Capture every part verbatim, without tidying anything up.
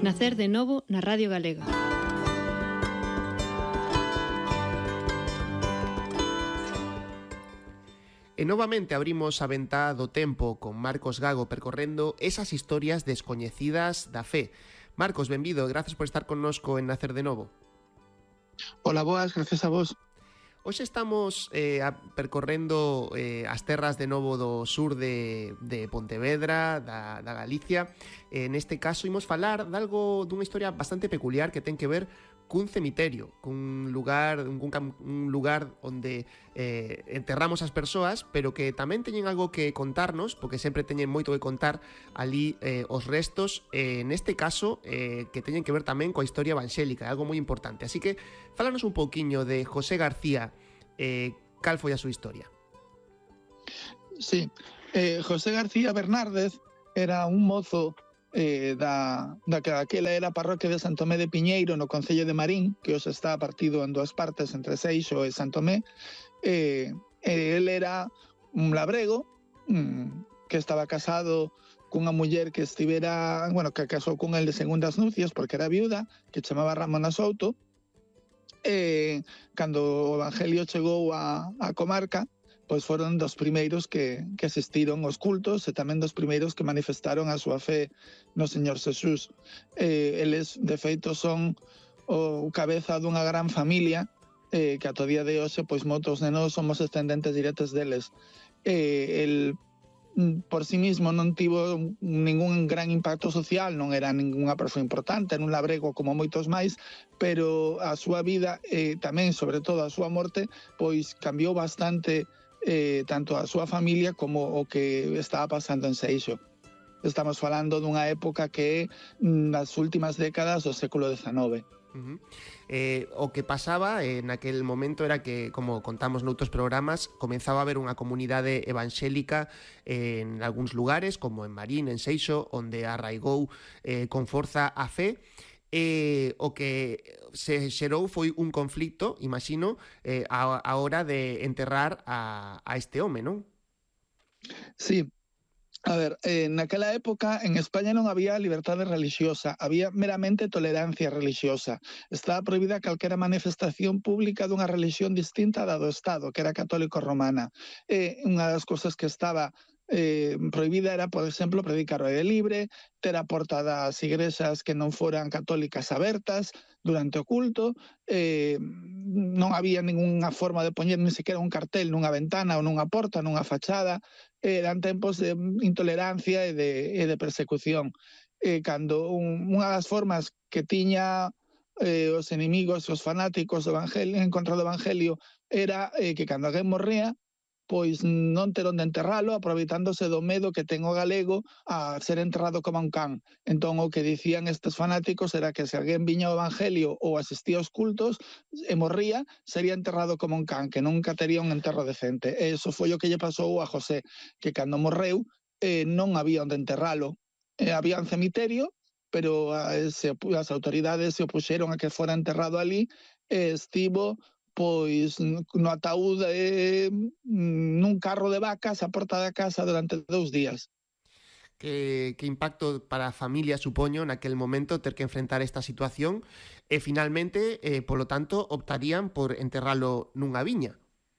Nacer de novo na Radio Galega. E novamente abrimos a ventá do tempo con Marcos Gago percorrendo esas historias descoñecidas da fe. Marcos, benvido, gracias por estar connosco en Nacer de novo. Hola, boas, gracias a vos. Hoxe estamos eh, a, percorrendo eh, as terras de novo do sur de, de Pontevedra, da, da Galicia. Eh, neste caso, imos falar de algo, dunha historia bastante peculiar que ten que ver cun cemiterio, cun lugar, un, un lugar onde eh, enterramos as persoas, pero que tamén teñen algo que contarnos, porque sempre teñen moito que contar ali eh, os restos, eh, neste caso, eh, que teñen que ver tamén coa historia evangélica, algo moi importante. Así que, fálanos un pouquiño de José García, eh, cal foi a súa historia? Sí, eh, José García Bernárdez era un mozo eh, da, da que aquela era a parroquia de Santo Tomé de Piñeiro no concello de Marín, que hoxe está partido en dúas partes entre Seixo e Santo Tomé. Eh, eh, el era un labrego mm, que estaba casado cunha muller que estivera, bueno, que casou con el de segundas nupcias porque era viuda, que chamaba Ramona Souto. Eh, cando o Evangelio chegou a, a comarca, pois foron dos primeiros que, que asistiron aos cultos e tamén dos primeiros que manifestaron a súa fe no Señor Xesús. Eh, eles, de feito, son o cabeza dunha gran familia eh, que ata o día de hoxe, pois moitos de nós somos descendentes directos deles. Eh, el por sí mismo non tivo ningún gran impacto social, non era ningunha persoa importante, nun labrego como moitos máis, pero a súa vida, eh, tamén, sobre todo a súa morte, pois cambiou bastante eh, tanto a súa familia como o que estaba pasando en Seixo. Estamos falando dunha época que é nas últimas décadas do século dezenove. Uh-huh. Eh, o que pasaba en aquel momento era que, como contamos noutros programas, comenzaba a haber unha comunidade evangélica en algúns lugares, como en Marín, en Seixo, onde arraigou eh, con forza a fe. Eh, o que se xerou foi un conflicto, imagino, eh, a, a hora de enterrar a, a este home, non? Sí. A ver, eh, naquela época en España non había liberdade religiosa, había meramente tolerancia religiosa. Estaba prohibida calquera manifestación pública dunha religión distinta da do Estado, que era católico romana. Eh, unha das cousas que estaba eh, prohibida era, por exemplo, predicar ao aire libre, ter a porta das igrexas que non foran católicas abertas durante o culto, eh, non había ninguna forma de poñer ni sequera un cartel nunha ventana ou nunha porta, nunha fachada. Eran tempos de intolerancia e de, e de persecución. Eh, cando un, unha das formas que tiña eh, os enemigos, os fanáticos do evangelio, en contra do evangelio, era eh, que cando alguén morrea, pois non ter onde enterralo, aproveitándose do medo que ten o galego a ser enterrado como un can. Entón, o que dicían estes fanáticos era que se alguén viña ao evangelio ou asistía aos cultos e morría, sería enterrado como un can, que nunca tería un enterro decente. E iso foi o que lle pasou a José, que cando morreu eh, non había onde enterralo. Eh, había un cemiterio, pero a, se, as autoridades se opuxeron a que fora enterrado ali e estivo pois no ataúd eh, nun carro de vacas a porta da casa durante dous días. Que, que impacto para a familia, supoño, naquel momento ter que enfrentar esta situación e finalmente, eh, polo tanto, optarían por enterralo nunha viña.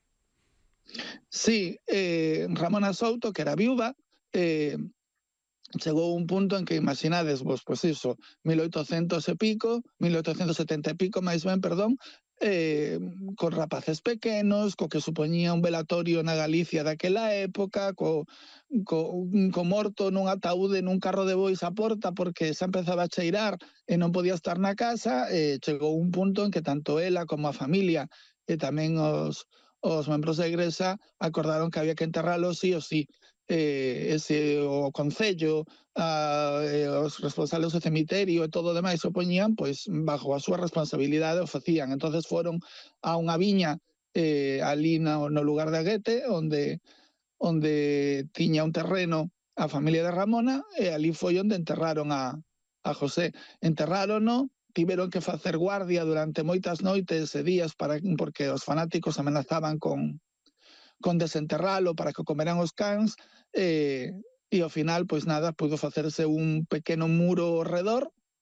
Sí, eh, Ramona Souto, que era viúva, eh, chegou un punto en que, imaginades vos, pois iso, mil oitocentos e pico, mil oitocentos setenta e pico, máis ben, perdón, eh, con rapaces pequenos, co que supoñía un velatorio na Galicia daquela época, co, co, co morto nun ataúde nun carro de bois a porta porque xa empezaba a cheirar e non podía estar na casa, eh, chegou un punto en que tanto ela como a familia e tamén os, os membros da igrexa acordaron que había que enterralo sí ou sí. Eh, ese o concello, a, eh, os responsables do cemiterio e todo o demais o poñían, pois bajo a súa responsabilidade o facían. Entonces foron a unha viña eh, ali no, no lugar de Aguete, onde onde tiña un terreno a familia de Ramona, e ali foi onde enterraron a, a José. Enterrárono, tiveron que facer guardia durante moitas noites e días para, porque os fanáticos amenazaban con con desenterralo para que comeran os cans, eh, e ao final, pois nada, pudo facerse un pequeno muro ao redor,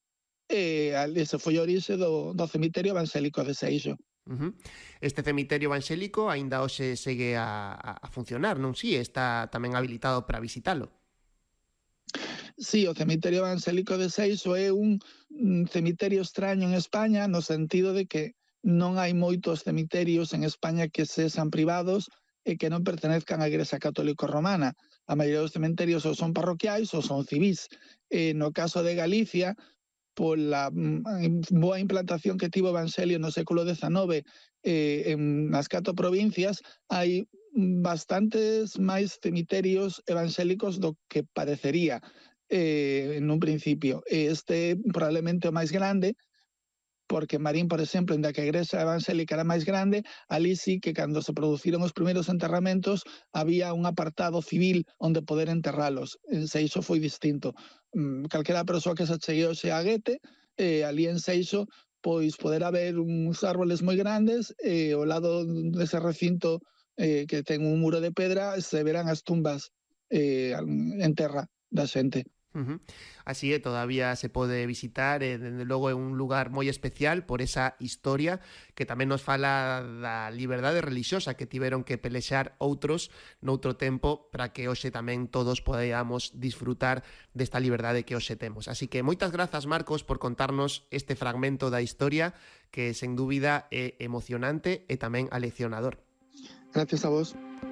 e ese foi a orixe do, do cemiterio evangélico de Seixo. Uh-huh. Este cemiterio evangélico aínda hoxe segue a, a funcionar, non si? Está tamén habilitado para visitalo. Sí, o cemiterio evangélico de Seixo é un, un cemiterio extraño en España no sentido de que non hai moitos cemiterios en España que sexan privados e que non pertenezcan á Igrexa Católica Romana. A maioría dos cementerios ou son parroquiais ou son civís. E no caso de Galicia, pola boa implantación que tivo o Evangelio no século dezenove eh, en nas catro provincias, hai bastantes máis cemiterios evangélicos do que parecería eh, en un principio. Este probablemente o máis grande, porque Marín, por exemplo, en da que a igrexa evangélica era máis grande, ali sí que cando se produciron os primeiros enterramentos había un apartado civil onde poder enterralos. En Seixo foi distinto. Calquera persoa que se achegue hoxe a Guete, eh, ali en Seixo, pois poder haber uns árboles moi grandes e ao lado dese recinto eh, que ten un muro de pedra se verán as tumbas eh, en terra da xente. Uh-huh. Así é, todavía se pode visitar e, dende logo, é un lugar moi especial por esa historia que tamén nos fala da liberdade religiosa que tiveron que pelexar outros noutro tempo para que hoxe tamén todos podamos disfrutar desta liberdade que hoxe temos. Así que moitas grazas, Marcos, por contarnos este fragmento da historia que, sen dúbida, é emocionante e tamén aleccionador. Gracias a vos.